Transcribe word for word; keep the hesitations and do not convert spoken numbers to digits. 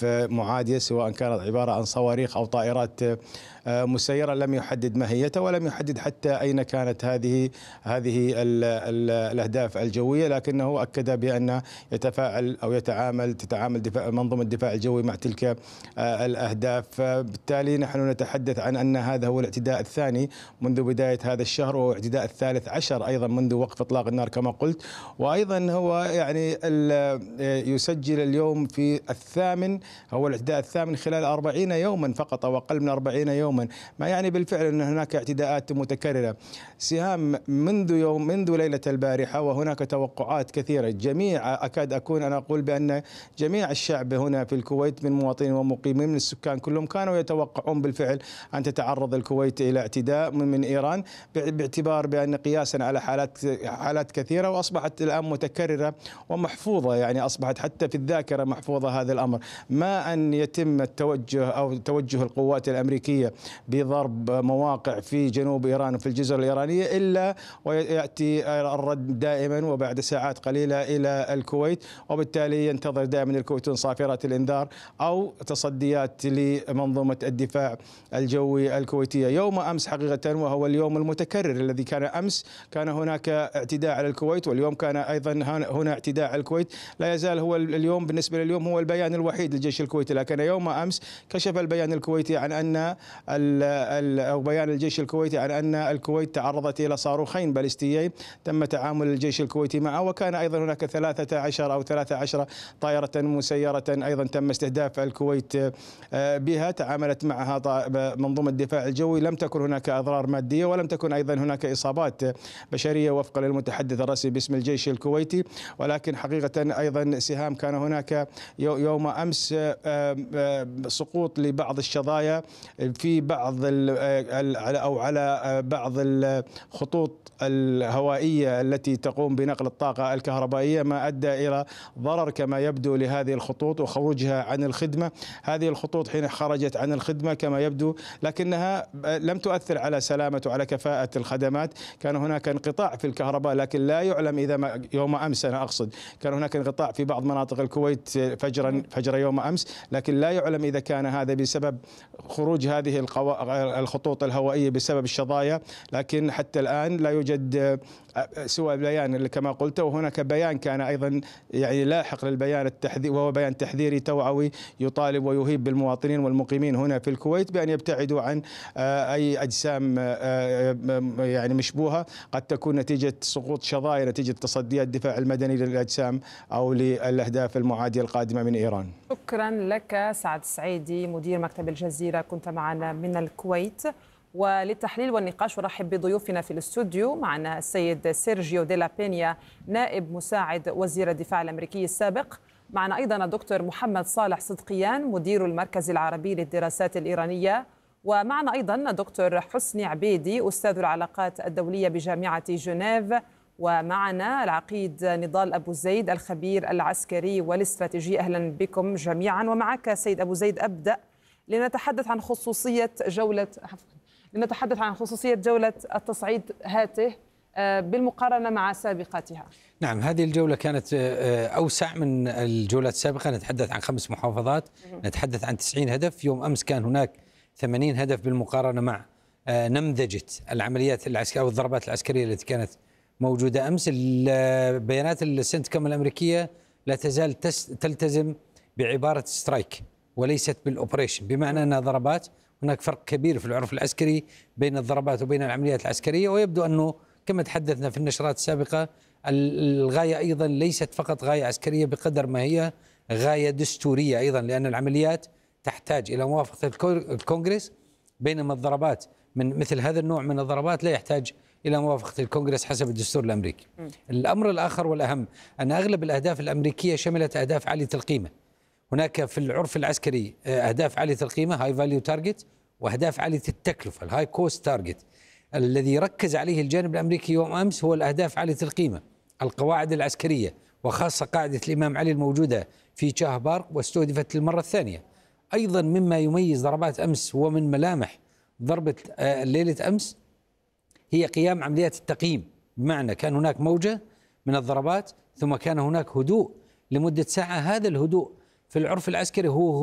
معادية، سواء كانت عبارة عن صواريخ أو طائرات مسيرة. لم يحدد ماهيتها ولم يحدد حتى أين كانت هذه هذه ال ال الأهداف الجوية، لكنه أكد بأن يتفاعل أو يتعامل تتعامل دفاع منظومة الدفاع الجوي مع تلك الأهداف. بالتالي نحن نتحدث عن أن هذا هو الاعتداء الثاني منذ بداية هذا الشهر، وهو الاعتداء الثالث عشر أيضا منذ وقف إطلاق النار كما قلت، وأيضا هو يعني يسجل اليوم في الثامن، هو الاعتداء الثامن خلال أربعين يوما فقط أو أقل من أربعين يوما، ما يعني بالفعل أن هناك اعتداءات متكررة. سهام منذ يوم منذ ليلة البارحة، وهناك توقعات كثيرة. جميع أكاد أكون أنا أقول بأن جميع الشعب هنا في الكويت من مواطنين ومقيمين من السكان كلهم كانوا يتوقعون بالفعل أن تتعرض الكويت إلى اعتداء من إيران، باعتبار بأن قياسا على حالات حالات كثيرة، وأصبحت الآن متكررة ومحفوظة، يعني أصبحت حتى في الذاكرة محفوظة هذا الأمر. ما أن يتم التوجه أو توجه القوات الأمريكية بضرب مواقع في جنوب إيران وفي الجزر الإيرانية إلا ويأتي الرد دائما وبعد ساعات قليلة إلى الكويت، وبالتالي ينتظر دائما الكويتيون صافرات الإنذار أو تصديات لمنظومة الدفاع الجوي الكويتية. يوم أمس حقيقة، وهو اليوم المتكرر الذي كان أمس، كان هناك اعتداء على الكويت، واليوم كان أيضا هنا اعتداء على الكويت. لا يزال هو اليوم بالنسبة لليوم هو البيان الوحيد للجيش الكويتي، لكن يوم أمس كشف البيان الكويتي عن أن أو بيان الجيش الكويتي عن أن الكويت تعرضت إلى صاروخين باليستيين تم تعامل الجيش الكويتي معه، وكان أيضا هناك ثلاثة عشر أو ثلاثة عشر طائرة مسيرة أيضا تم استهداف الكويت بها، تعاملت معها منظومة الدفاع الجوي. لم تكن هناك أضرار مادية ولم تكن أيضا هناك إصابات بشرية وفقا للمتحدث الرسمي باسم الجيش الكويتي، ولكن حقيقة أيضا سهام كان هناك يوم أمس سقوط لبعض الشظايا في بعض أو على بعض الخطوط الهوائية التي تقوم بنقل الطاقة الكهربائية، ما أدى إلى ضرر كما يبدو لهذه الخطوط وخروجها عن الخدمة. هذه الخطوط حين خرجت عن الخدمة كما يبدو، لكنها لم تؤثر على سلامة وعلى كفاءة الخدمات. كان هناك انقطاع في الكهرباء، لكن لا يعلم إذا ما يوم أمس أنا أقصد كان هناك انقطاع في بعض مناطق الكويت فجرا فجر يوم أمس، لكن لا يعلم إذا كان هذا بسبب خروج هذه الخطوط الهوائية بسبب الشظايا. لكن حتى الآن لا يوجد سوى بيان كما قلت، وهناك بيان كان أيضا يعني لاحق للبيان التحذير، وهو بيان تحذيري توعوي يطالب ويهيب بالمواطنين والمقيمين هنا في الكويت بأن يبتعدوا عن أي أجسام يعني مشبوهة قد تكون نتيجة سقوط شظايا نتيجة تصديات الدفاع المدني للأجسام أو للأهداف المعادية القادمة من إيران. شكرا لك سعد السعيدي مدير مكتب الجزيرة، كنت معنا من الكويت. وللتحليل والنقاش ورحب بضيوفنا في الاستوديو. معنا السيد سيرجيو ديلا بينيا نائب مساعد وزير الدفاع الأمريكي السابق. معنا أيضا الدكتور محمد صالح صدقيان مدير المركز العربي للدراسات الإيرانية. ومعنا أيضا الدكتور حسني عبيدي أستاذ العلاقات الدولية بجامعة جنيف. ومعنا العقيد نضال أبو زيد الخبير العسكري والاستراتيجي. أهلا بكم جميعا. ومعك سيد أبو زيد أبدأ لنتحدث عن خصوصية جولة لنتحدث عن خصوصية جولة التصعيد هاته بالمقارنة مع سابقتها. نعم، هذه الجولة كانت أوسع من الجولات السابقة. نتحدث عن خمس محافظات، نتحدث عن تسعين هدف. يوم أمس كان هناك ثمانين هدف بالمقارنة مع نمذجة العمليات العسكرية أو الضربات العسكرية التي كانت موجودة أمس. البيانات السنتكم الأمريكية لا تزال تلتزم بعبارة سترايك وليست بالأوبريشن، بمعنى أنها ضربات. هناك فرق كبير في العرف العسكري بين الضربات وبين العمليات العسكرية، ويبدو أنه كما تحدثنا في النشرات السابقة الغاية أيضا ليست فقط غاية عسكرية بقدر ما هي غاية دستورية أيضا، لأن العمليات تحتاج إلى موافقة الكونغرس، بينما الضربات من مثل هذا النوع من الضربات لا يحتاج إلى موافقة الكونغرس حسب الدستور الأمريكي. م. الأمر الآخر والأهم أن أغلب الأهداف الأمريكية شملت أهداف عالية القيمة. هناك في العرف العسكري أهداف عالية القيمة هاي فاليو تارجت، وأهداف عالية التكلفة الهاي كوست تارجت. الذي ركز عليه الجانب الأمريكي يوم أمس هو الأهداف عالية القيمة، القواعد العسكرية، وخاصة قاعدة الإمام علي الموجودة في شاه بارك واستهدفت للمرة الثانية. أيضا مما يميز ضربات أمس ومن ملامح ضربة ليلة أمس هي قيام عمليات التقييم، بمعنى كان هناك موجة من الضربات ثم كان هناك هدوء لمدة ساعة. هذا الهدوء في العرف العسكري هو